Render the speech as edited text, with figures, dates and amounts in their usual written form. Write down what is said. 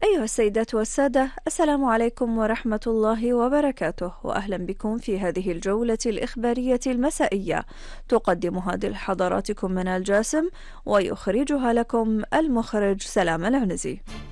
أيها السيدات والسادة، السلام عليكم ورحمة الله وبركاته، وأهلا بكم في هذه الجولة الإخبارية المسائية تقدمها حضراتكم من الجاسم، ويخرجها لكم المخرج سلام العنزي.